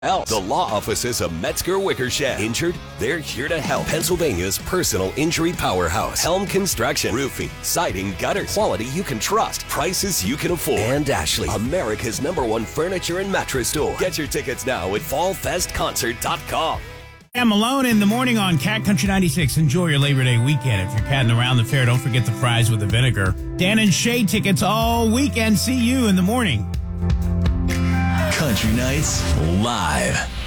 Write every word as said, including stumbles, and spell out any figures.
Help. The law offices of Metzger Wickersham. Injured? They're here to help. Pennsylvania's personal injury powerhouse. Helm Construction. Roofing, siding, gutters. Quality you can trust. Prices you can afford. And Ashley, America's number one furniture and mattress store. Get your tickets now at fall fest concert dot com. I'm Malone in the morning on Cat Country ninety-six. Enjoy your Labor Day weekend. If you're catting around the fair, don't forget the fries with the vinegar. Dan and Shay tickets all weekend. See you in the morning. Country Nights Live.